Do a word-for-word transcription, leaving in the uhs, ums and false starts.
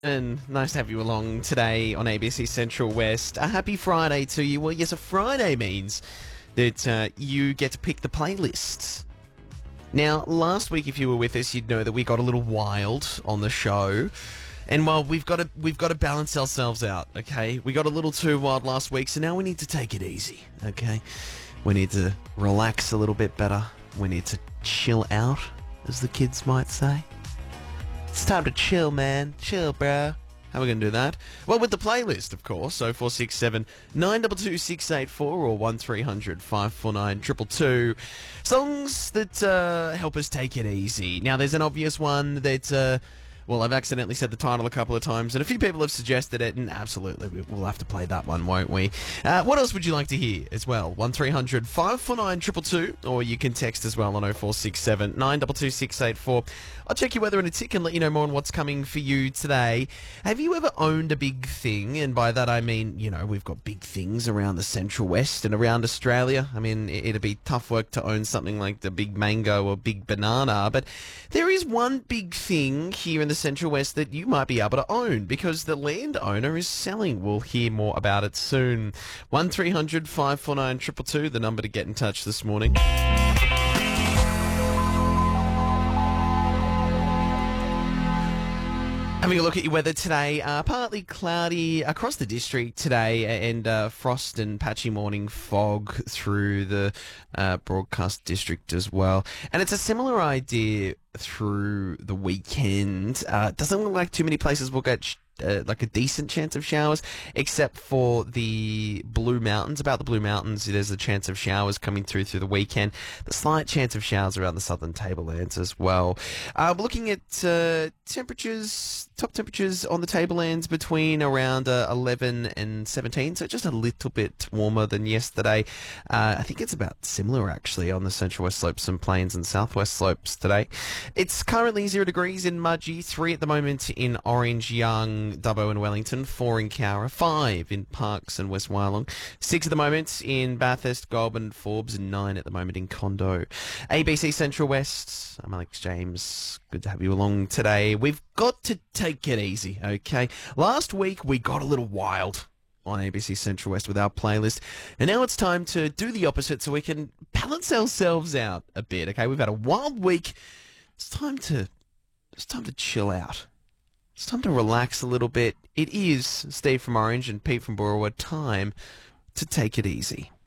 And nice to have you along today on A B C Central West. A happy Friday to you. Well, yes, a Friday means that uh, you get to pick the playlists. Now, last week, if you were with us, you'd know that we got a little wild on the show. And while we've got to we've got to balance ourselves out, okay? We got a little too wild last week, so now we need to take it easy, okay? We need to relax a little bit better. We need to chill out, as the kids might say. It's time to chill, man. Chill, bro. How are we going to do that? Well, with the playlist, of course. oh four six seven, nine two two, six eight four or one three hundred, five four nine, two two two. Songs that uh, help us take it easy. Now, there's an obvious one that... Uh, Well, I've accidentally said the title a couple of times, and a few people have suggested it, and absolutely, we'll have to play that one, won't we? Uh, what else would you like to hear as well? one three hundred, five four nine, two two two, or you can text as well on oh four six seven, nine two two, six eight four. I'll check your weather in a tick and let you know more on what's coming for you today. Have you ever owned a big thing? And by that I mean, you know, we've got big things around the Central West and around Australia. I mean, it'd be tough work to own something like the big mango or big banana, but there is one big thing here in the Central West that you might be able to own because the landowner is selling. We'll hear more about it soon. one three hundred, five four nine, two two two, the number to get in touch this morning. Having a look at your weather today, uh, partly cloudy across the district today and uh, frost and patchy morning fog through the uh, broadcast district as well. And it's a similar idea through the weekend. Uh, doesn't look like too many places will get sh- uh, like a decent chance of showers, except for the Blue Mountains. About the Blue Mountains, there's a chance of showers coming through through the weekend. The slight chance of showers around the southern tablelands as well. Uh, we're looking at uh, temperatures, top temperatures on the tablelands between around uh, eleven and seventeen, so just a little bit warmer than yesterday. Uh, I think it's about similar actually on the Central West Slopes and Plains and Southwest Slopes today. It's currently zero degrees in Mudgee, three at the moment in Orange, Young, Dubbo and Wellington, four in Cowra, five in Parkes and West Wyalong, six at the moment in Bathurst, Goulburn, Forbes, and nine at the moment in Condo. A B C Central West, I'm Alex James. Good to have you along today. We've got to take it easy, okay? Last week we got a little wild on A B C Central West with our playlist, and now it's time to do the opposite so we can balance ourselves out a bit, okay? We've had a wild week. It's time to, it's time to chill out. It's time to relax a little bit. It is Steve from Orange and Pete from Boorowa time to take it easy.